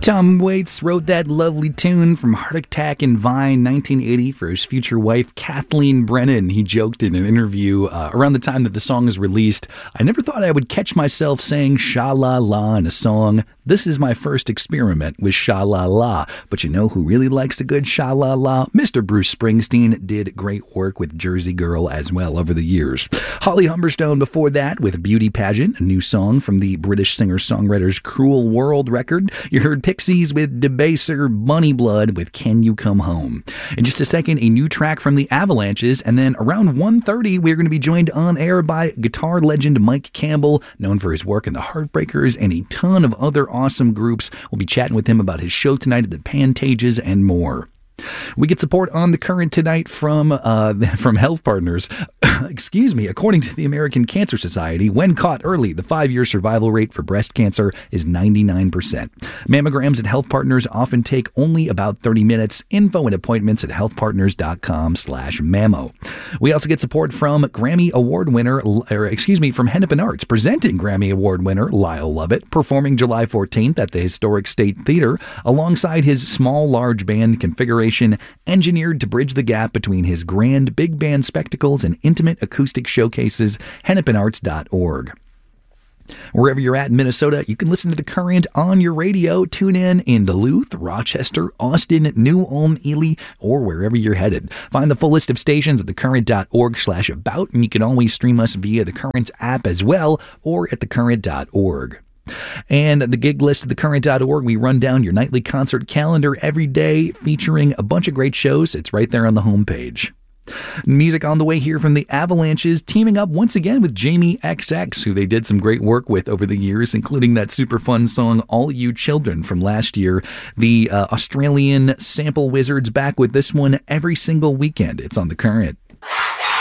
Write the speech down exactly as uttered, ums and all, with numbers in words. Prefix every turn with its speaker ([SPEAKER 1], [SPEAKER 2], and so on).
[SPEAKER 1] Tom Waits wrote that lovely tune from Heart Attack and Vine nineteen eighty for his future wife, Kathleen Brennan. He joked in an interview uh, around the time that the song was released, "I never thought I would catch myself saying sha-la-la in a song. This is my first experiment with sha-la-la. But you know who really likes a good sha-la-la? Mister Bruce Springsteen did great work with Jersey Girl as well over the years. Holly Humberstone before that with Beauty Pageant, a new song from the British singer-songwriter's Cruel World record. You heard Pixies with Debaser, Bunny Blood with Can You Come Home. In just a second, a new track from the Avalanches, and then around one thirty, we're going to be joined on air by guitar legend Mike Campbell, known for his work in the Heartbreakers and a ton of other awesome groups. We'll be chatting with him about his show tonight at the Pantages and more. We get support on The Current tonight from uh, from Health Partners. Excuse me. According to the American Cancer Society, when caught early, the five-year survival rate for breast cancer is ninety-nine percent. Mammograms at Health Partners often take only about thirty minutes. Info and appointments at healthpartners.com slash mammo. We also get support from Grammy Award winner, or excuse me, from Hennepin Arts, presenting Grammy Award winner Lyle Lovett, performing July fourteenth at the Historic State Theater alongside his small, large band configuration, engineered to bridge the gap between his grand big band spectacles and intimate acoustic showcases. hennepin arts dot org. Wherever you're at in Minnesota, you can listen to The Current on your radio. Tune in in Duluth, Rochester, Austin, New Ulm, Ely, or wherever you're headed. Find the full list of stations at thecurrent.org slash about, and you can always stream us via the Current app as well, or at thecurrent dot org. And the gig list at the current dot org, we run down your nightly concert calendar every day featuring a bunch of great shows. It's right there on the homepage. Music on the way here from the Avalanches, teaming up once again with Jamie X X, who they did some great work with over the years, including that super fun song All You Children from last year. The uh, Australian sample wizards back with this one every single weekend. It's on The Current.